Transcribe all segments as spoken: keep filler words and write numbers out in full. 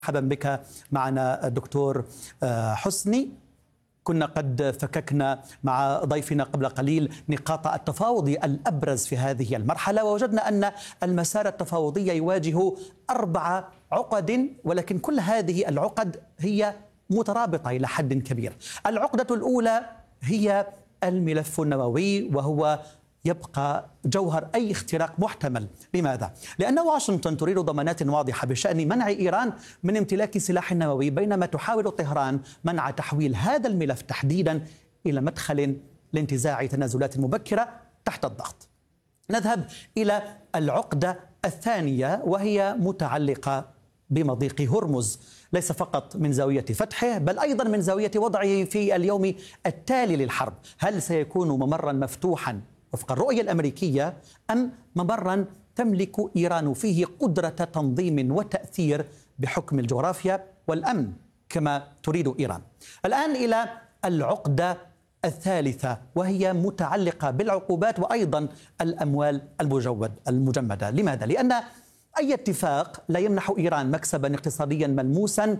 مرحبا بك معنا الدكتور حسني. كنا قد فككنا مع ضيفنا قبل قليل نقاط التفاوض الأبرز في هذه المرحلة، ووجدنا أن المسار التفاوضي يواجه أربع عقد، ولكن كل هذه العقد هي مترابطة إلى حد كبير. العقدة الأولى هي الملف النووي، وهو يبقى جوهر أي اختراق محتمل. لماذا؟ لأن واشنطن تريد ضمانات واضحة بشأن منع إيران من امتلاك سلاح نووي، بينما تحاول طهران منع تحويل هذا الملف تحديدا إلى مدخل لانتزاع تنازلات مبكرة تحت الضغط. نذهب إلى العقدة الثانية، وهي متعلقة بمضيق هرمز، ليس فقط من زاوية فتحه بل أيضا من زاوية وضعه في اليوم التالي للحرب. هل سيكون ممرا مفتوحا وفق الرؤية الأمريكية، أم ممرا تملك إيران فيه قدرة تنظيم وتأثير بحكم الجغرافيا والأمن كما تريد إيران؟ الآن إلى العقدة الثالثة، وهي متعلقة بالعقوبات وأيضا الأموال المجود المجمدة. لماذا؟ لأن أي اتفاق لا يمنح إيران مكسبا اقتصاديا ملموسا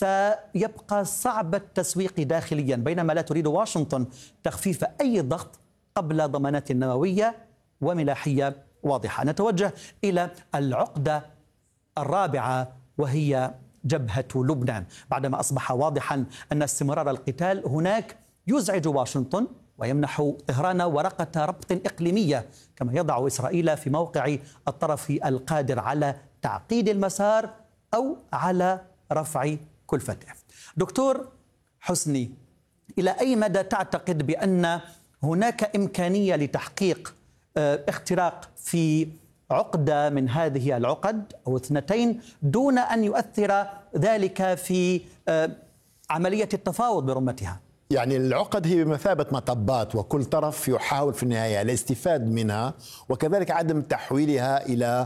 سيبقى صعب التسويق داخليا، بينما لا تريد واشنطن تخفيف أي ضغط قبل ضمانات نووية وملاحية واضحة. نتوجه إلى العقدة الرابعة، وهي جبهة لبنان، بعدما أصبح واضحا أن استمرار القتال هناك يزعج واشنطن ويمنح طهران ورقة ربط إقليمية، كما يضع إسرائيل في موقع الطرف القادر على تعقيد المسار أو على رفع كلفته. دكتور حسني، إلى أي مدى تعتقد بأن هناك إمكانية لتحقيق اختراق في عقدة من هذه العقد أو اثنتين دون أن يؤثر ذلك في عملية التفاوض برمتها؟ يعني العقد هي بمثابة مطبات، وكل طرف يحاول في النهاية الاستفادة منها، وكذلك عدم تحويلها إلى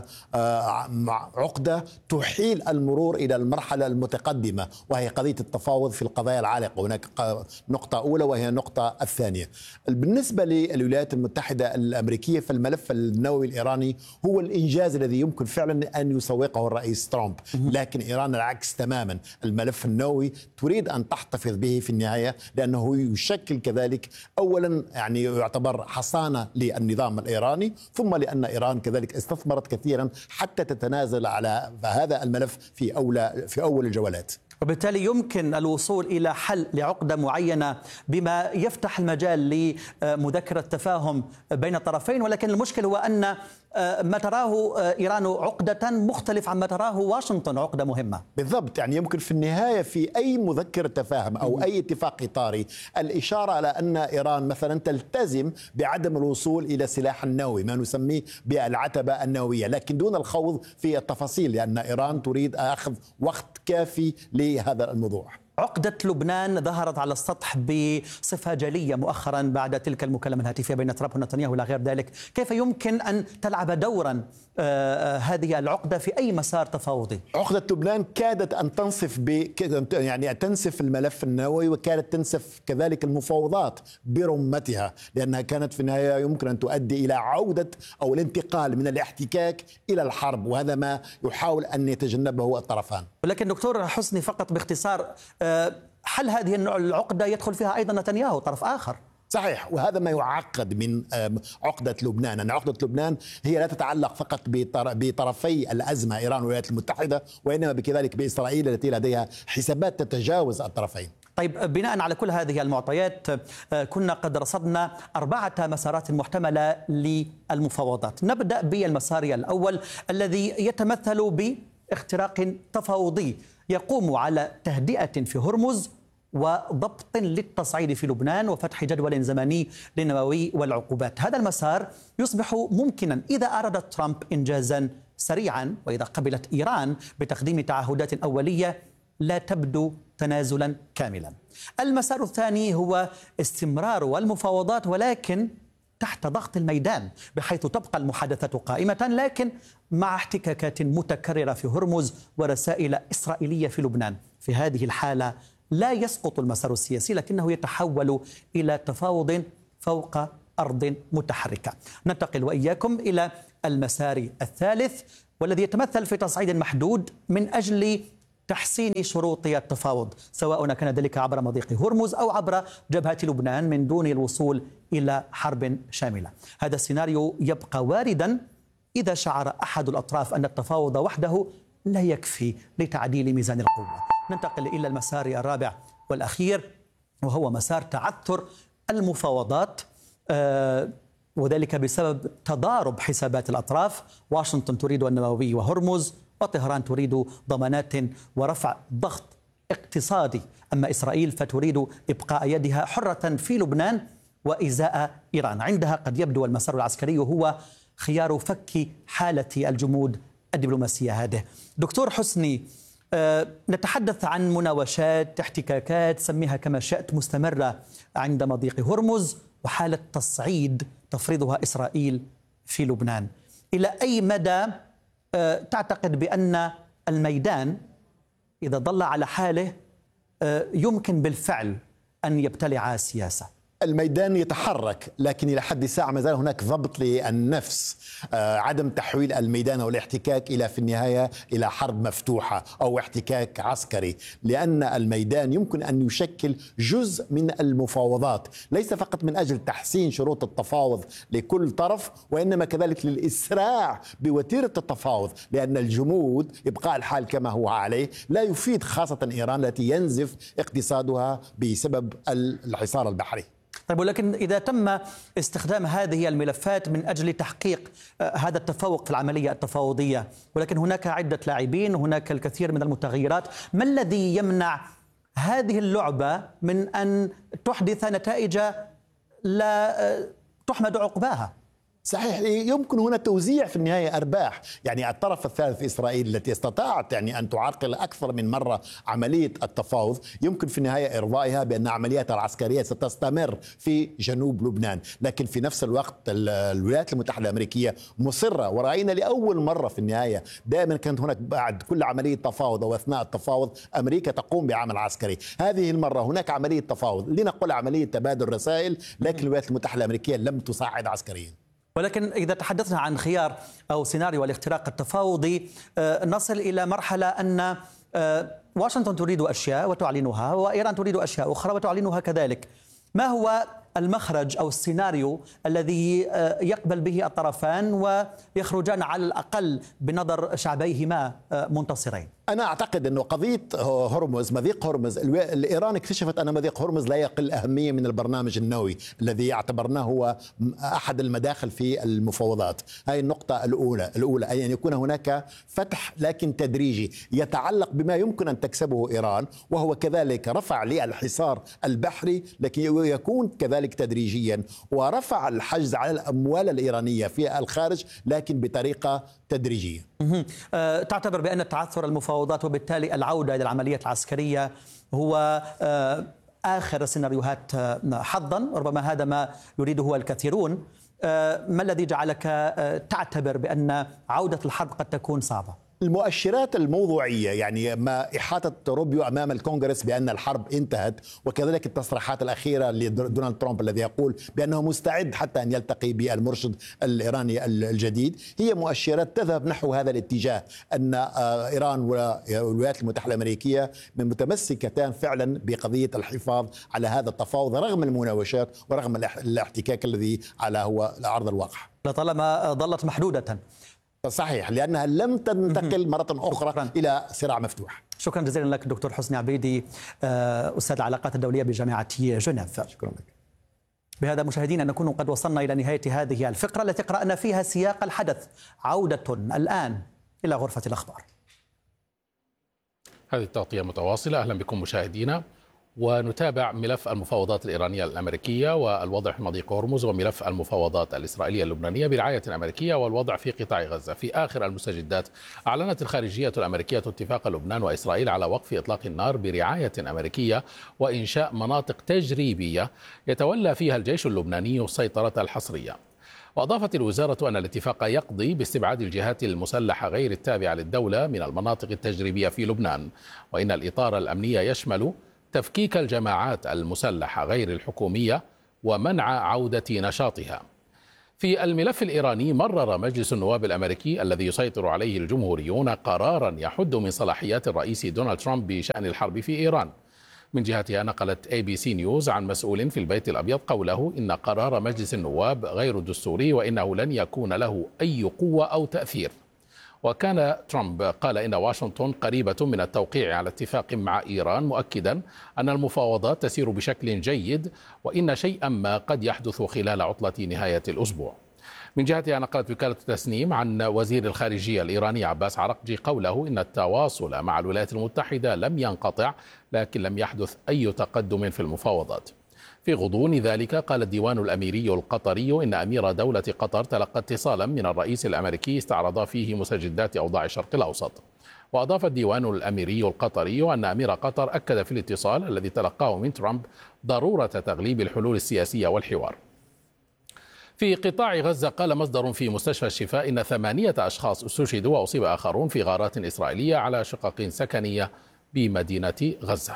عقدة تحيل المرور إلى المرحلة المتقدمة، وهي قضية التفاوض في القضايا العالقة. هناك نقطة أولى وهي النقطة الثانية. بالنسبة للولايات المتحدة الأمريكية، فالملف النووي الإيراني هو الإنجاز الذي يمكن فعلا أن يسوقه الرئيس ترامب، لكن إيران العكس تماما. الملف النووي تريد أن تحتفظ به في النهاية، لأنه هو يشكل كذلك أولا يعني يعتبر حصانة للنظام الإيراني، ثم لأن إيران كذلك استثمرت كثيرا حتى تتنازل على هذا الملف في أول في أول الجولات. وبالتالي يمكن الوصول إلى حل لعقدة معينة بما يفتح المجال لمذكرة تفاهم بين الطرفين، ولكن المشكل هو أن ما تراه إيران عقدة مختلف عما تراه واشنطن عقدة مهمة. بالضبط، يعني يمكن في النهاية في أي مذكرة تفاهم أو أي اتفاق إطاري الإشارة على أن إيران مثلا تلتزم بعدم الوصول إلى سلاح النووي، ما نسميه بالعتبة النووية، لكن دون الخوض في التفاصيل، لأن إيران تريد أخذ وقت كافي لهذا الموضوع. عقدة لبنان ظهرت على السطح بصفة جلية مؤخرا بعد تلك المكالمة الهاتفية بين ترامب ونتنياهو إلى غير ذلك. كيف يمكن أن تلعب دورا آه هذه العقدة في أي مسار تفاوضي؟ عقدة لبنان كادت أن تنصف ب يعني تنسف الملف النووي، وكانت تنسف كذلك المفاوضات برمتها، لأنها كانت في النهاية يمكن أن تؤدي إلى عودة أو الانتقال من الاحتكاك إلى الحرب، وهذا ما يحاول أن يتجنبه الطرفان. ولكن دكتور حسني، فقط باختصار، حل هذه العقدة يدخل فيها أيضا نتنياهو طرف آخر. صحيح، وهذا ما يعقد من عقدة لبنان، أن عقدة لبنان هي لا تتعلق فقط بطرفي الأزمة إيران والولايات المتحدة، وإنما بكذلك بإسرائيل التي لديها حسابات تتجاوز الطرفين. طيب، بناء على كل هذه المعطيات كنا قد رصدنا أربعة مسارات محتملة للمفاوضات. نبدأ بالمسار الأول الذي يتمثل باختراق تفاوضي يقوم على تهدئة في هرمز وضبط للتصعيد في لبنان وفتح جدول زمني للنووي والعقوبات. هذا المسار يصبح ممكنا إذا أراد ترامب إنجازا سريعا، وإذا قبلت إيران بتقديم تعهدات أولية لا تبدو تنازلا كاملا. المسار الثاني هو استمرار المفاوضات، ولكن تحت ضغط الميدان، بحيث تبقى المحادثة قائمة لكن مع احتكاكات متكررة في هرمز ورسائل إسرائيلية في لبنان. في هذه الحالة لا يسقط المسار السياسي، لكنه يتحول إلى تفاوض فوق أرض متحركة. ننتقل وإياكم إلى المسار الثالث، والذي يتمثل في تصعيد محدود من أجل تحسين شروط التفاوض، سواء كان ذلك عبر مضيق هرمز أو عبر جبهة لبنان من دون الوصول إلى حرب شاملة. هذا السيناريو يبقى واردا إذا شعر أحد الأطراف أن التفاوض وحده لا يكفي لتعديل ميزان القوة. ننتقل إلى المسار الرابع والأخير، وهو مسار تعثر المفاوضات، آه وذلك بسبب تضارب حسابات الأطراف. واشنطن تريد النووي وهرمز، وطهران تريد ضمانات ورفع ضغط اقتصادي، أما إسرائيل فتريد إبقاء يدها حرة في لبنان وإزاء إيران. عندها قد يبدو المسار العسكري هو خيار فك حالة الجمود الدبلوماسية هذه. دكتور حسني، أه نتحدث عن مناوشات، احتكاكات، سميها كما شئت، مستمرة عند مضيق هرمز، وحالة تصعيد تفرضها إسرائيل في لبنان. إلى أي مدى أه تعتقد بأن الميدان إذا ظل على حاله أه يمكن بالفعل أن يبتلع السياسة؟ الميدان يتحرك، لكن إلى حد الساعة ما زال هناك ضبط للنفس، عدم تحويل الميدان أو الاحتكاك إلى في النهاية إلى حرب مفتوحة أو احتكاك عسكري، لأن الميدان يمكن أن يشكل جزء من المفاوضات، ليس فقط من أجل تحسين شروط التفاوض لكل طرف، وإنما كذلك للإسراع بوتيرة التفاوض، لأن الجمود إبقاء الحال كما هو عليه لا يفيد خاصة إيران التي ينزف اقتصادها بسبب الحصار البحري. طيب، ولكن إذا تم استخدام هذه الملفات من أجل تحقيق هذا التفوق في العملية التفاوضية، ولكن هناك عدة لاعبين، هناك الكثير من المتغيرات، ما الذي يمنع هذه اللعبة من أن تحدث نتائج لا تحمد عقباها؟ صحيح، يمكن هنا توزيع في النهاية أرباح، يعني الطرف الثالث إسرائيل التي استطاعت يعني أن تعرقل أكثر من مرة عملية التفاوض، يمكن في النهاية إرضائها بأن عملياتها العسكرية ستستمر في جنوب لبنان، لكن في نفس الوقت الولايات المتحدة الأمريكية مصرة، ورأينا لأول مرة في النهاية دائما كانت هناك بعد كل عملية تفاوض أو أثناء التفاوض أمريكا تقوم بعمل عسكري. هذه المرة هناك عملية تفاوض، لنقل عملية تبادل رسائل، لكن الولايات المتحدة الأمريكية لم تصعد عسكريا. ولكن إذا تحدثنا عن خيار أو سيناريو الاختراق التفاوضي، نصل إلى مرحلة أن واشنطن تريد أشياء وتعلنها، وإيران تريد أشياء أخرى وتعلنها كذلك. ما هو المخرج أو السيناريو الذي يقبل به الطرفان ويخرجان على الأقل بنظر شعبيهما منتصرين؟ أنا أعتقد أنه قضية هرمز، مضيق هرمز، الإيران اكتشفت أن مضيق هرمز لا يقل أهمية من البرنامج النووي الذي اعتبرناه هو أحد المداخل في المفاوضات. هذه النقطة الأولى الأولى أي أن يكون هناك فتح لكن تدريجي يتعلق بما يمكن أن تكسبه إيران، وهو كذلك رفع للحصار البحري، لكن يكون كذلك تدريجيا، ورفع الحجز على الأموال الإيرانية في الخارج لكن بطريقة تدريجية. تعتبر بأن تعثر المفاوضات وبالتالي العودة إلى العملية العسكرية هو آخر السيناريوهات حظا، ربما هذا ما يريده الكثيرون. ما الذي جعلك تعتبر بأن عودة الحرب قد تكون صعبة؟ المؤشرات الموضوعية، يعني ما إحاطة روبيو أمام الكونغرس بأن الحرب انتهت، وكذلك التصريحات الأخيرة لدونالد ترامب الذي يقول بأنه مستعد حتى أن يلتقي بالمرشد الإيراني الجديد، هي مؤشرات تذهب نحو هذا الاتجاه، أن إيران والولايات المتحدة الأمريكية متمسكتان فعلا بقضية الحفاظ على هذا التفاوض رغم المناوشات ورغم الاحتكاك الذي على هو أرض الواقع، لطالما ظلت محدودة. صحيح، لأنها لم تنتقل مرة أخرى شكراً. إلى صراع مفتوح. شكرا جزيلا لك دكتور حسني عبيدي، أستاذ العلاقات الدولية بجامعة جنيف. شكرا لك. بهذا مشاهدينا نكون قد وصلنا إلى نهاية هذه الفقرة التي قرأنا فيها سياق الحدث. عودة الآن إلى غرفة الأخبار. هذه التغطية متواصلة، أهلا بكم مشاهدينا، ونتابع ملف المفاوضات الإيرانية الأمريكية والوضع في مضيق هرمز، وملف المفاوضات الإسرائيلية اللبنانية برعاية أمريكية، والوضع في قطاع غزة. في آخر المستجدات أعلنت الخارجية الأمريكية اتفاق لبنان وإسرائيل على وقف إطلاق النار برعاية أمريكية وإنشاء مناطق تجريبية يتولى فيها الجيش اللبناني السيطرة الحصرية. وأضافت الوزارة أن الاتفاق يقضي باستبعاد الجهات المسلحة غير التابعة للدولة من المناطق التجريبية في لبنان، وإن الإطار الأمني يشمل تفكيك الجماعات المسلحة غير الحكومية ومنع عودة نشاطها. في في الملف الإيراني، مرر مجلس النواب الأمريكي الذي يسيطر عليه الجمهوريون قرارا يحد من صلاحيات الرئيس دونالد ترامب بشأن الحرب في إيران. من جهتها نقلت اي بي سي نيوز عن مسؤول في البيت الأبيض قوله إن قرار مجلس النواب غير دستوري وإنه لن يكون له أي قوة أو تأثير. وكان ترامب قال إن واشنطن قريبة من التوقيع على اتفاق مع إيران، مؤكدا أن المفاوضات تسير بشكل جيد وإن شيئا ما قد يحدث خلال عطلة نهاية الأسبوع. من جهتها نقلت وكالة تسنيم عن وزير الخارجية الإيراني عباس عرقجي قوله إن التواصل مع الولايات المتحدة لم ينقطع، لكن لم يحدث أي تقدم في المفاوضات. في غضون ذلك قال الديوان الأميري القطري إن أمير دولة قطر تلقى اتصالا من الرئيس الأمريكي استعرض فيه مستجدات أوضاع الشرق الأوسط. وأضاف الديوان الأميري القطري أن أمير قطر أكد في الاتصال الذي تلقاه من ترامب ضرورة تغليب الحلول السياسية والحوار. في قطاع غزة قال مصدر في مستشفى الشفاء إن ثمانية أشخاص استشهدوا وأصيب آخرون في غارات إسرائيلية على شقق سكنية بمدينة غزة.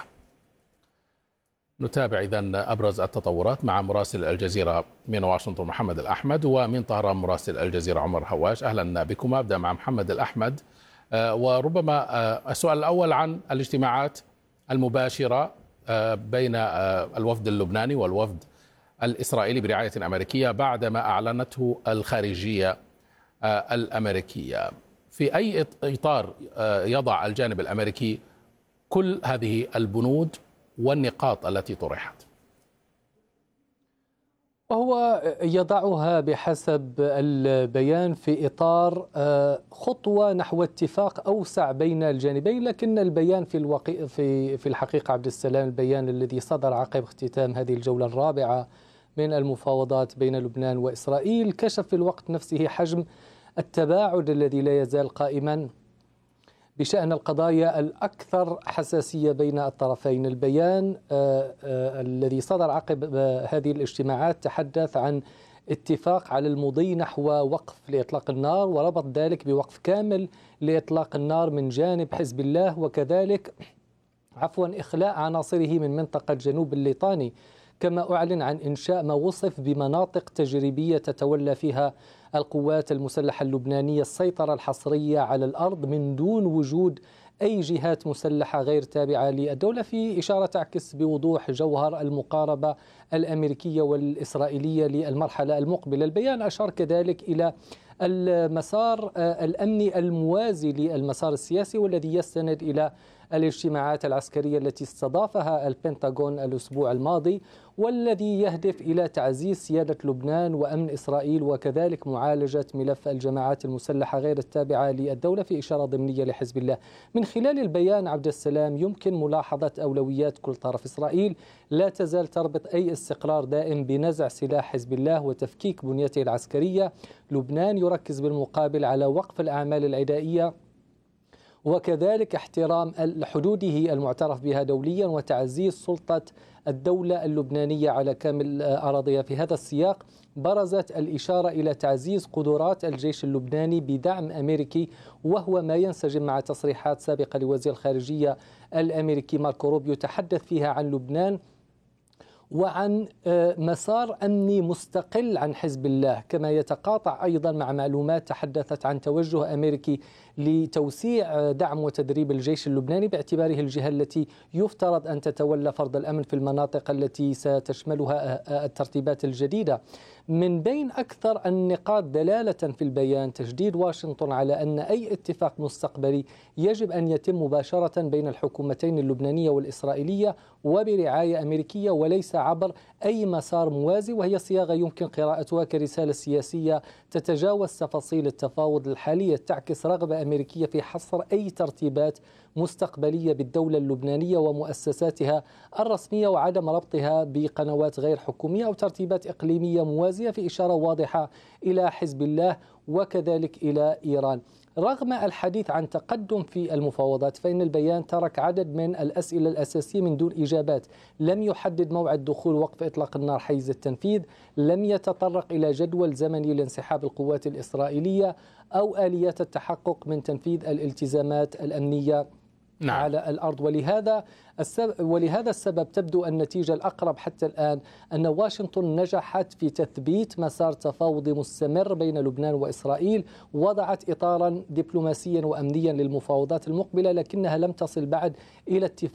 نتابع إذن أبرز التطورات مع مراسل الجزيرة من واشنطن محمد الأحمد، ومن طهران مراسل الجزيرة عمر هواش. أهلا بكم. أبدأ مع محمد الأحمد، وربما السؤال الأول عن الاجتماعات المباشرة بين الوفد اللبناني والوفد الإسرائيلي برعاية أمريكية بعدما أعلنته الخارجية الأمريكية. في أي إطار يضع الجانب الأمريكي كل هذه البنود والنقاط التي طرحت؟ وهو يضعها بحسب البيان في إطار خطوة نحو اتفاق أوسع بين الجانبين، لكن البيان في الوقي في في الحقيقة عبد السلام، البيان الذي صدر عقب اختتام هذه الجولة الرابعة من المفاوضات بين لبنان وإسرائيل كشف في الوقت نفسه حجم التباعد الذي لا يزال قائما بشأن القضايا الأكثر حساسية بين الطرفين. البيان آآ آآ الذي صدر عقب هذه الاجتماعات تحدث عن اتفاق على المضي نحو وقف لإطلاق النار، وربط ذلك بوقف كامل لإطلاق النار من جانب حزب الله، وكذلك عفوا إخلاء عناصره من منطقة جنوب الليطاني، كما أعلن عن إنشاء ما وصف بمناطق تجريبية تتولى فيها القوات المسلحة اللبنانية السيطرة الحصرية على الأرض من دون وجود أي جهات مسلحة غير تابعة للدولة، في إشارة تعكس بوضوح جوهر المقاربة الأمريكية والإسرائيلية للمرحلة المقبلة. البيان أشار كذلك إلى المسار الأمني الموازي للمسار السياسي، والذي يستند إلى الاجتماعات العسكرية التي استضافها البنتاغون الأسبوع الماضي، والذي يهدف إلى تعزيز سيادة لبنان وأمن إسرائيل، وكذلك معالجة ملف الجماعات المسلحة غير التابعة للدولة في إشارة ضمنية لحزب الله. من خلال البيان عبد السلام يمكن ملاحظة أولويات كل طرف. إسرائيل لا تزال تربط أي استقرار دائم بنزع سلاح حزب الله وتفكيك بنيته العسكرية. لبنان يركز بالمقابل على وقف الأعمال العدائية وكذلك احترام حدوده المعترف بها دوليا وتعزيز سلطة الدولة اللبنانية على كامل أراضيها. في هذا السياق برزت الإشارة إلى تعزيز قدرات الجيش اللبناني بدعم أمريكي، وهو ما ينسجم مع تصريحات سابقة لوزير الخارجية الأمريكي ماركو روبيو تحدث فيها عن لبنان وعن مسار أمني مستقل عن حزب الله، كما يتقاطع أيضا مع معلومات تحدثت عن توجه أمريكي لتوسيع دعم وتدريب الجيش اللبناني باعتباره الجهة التي يفترض أن تتولى فرض الأمن في المناطق التي ستشملها الترتيبات الجديدة. من بين أكثر النقاط دلالة في البيان تشديد واشنطن على أن أي اتفاق مستقبلي يجب أن يتم مباشرة بين الحكومتين اللبنانية والإسرائيلية وبرعاية أمريكية وليس عبر أي مسار موازي، وهي صياغة يمكن قراءتها كرسالة سياسية تتجاوز تفاصيل التفاوض الحالية، تعكس رغبة أمريكية في حصر أي ترتيبات مستقبلية بالدولة اللبنانية ومؤسساتها الرسمية وعدم ربطها بقنوات غير حكومية أو ترتيبات إقليمية موازية، في إشارة واضحة إلى حزب الله وكذلك إلى إيران. رغم الحديث عن تقدم في المفاوضات، فإن البيان ترك عدد من الأسئلة الأساسية من دون إجابات. لم يحدد موعد دخول وقف إطلاق النار حيز التنفيذ، لم يتطرق إلى جدول زمني لانسحاب القوات الإسرائيلية أو آليات التحقق من تنفيذ الالتزامات الأمنية نعم. على الأرض. ولهذا السبب ولهذا السبب تبدو النتيجة الأقرب حتى الآن أن واشنطن نجحت في تثبيت مسار تفاوضي مستمر بين لبنان وإسرائيل، وضعت إطارا دبلوماسيا وأمنيا للمفاوضات المقبلة، لكنها لم تصل بعد إلى اتفاق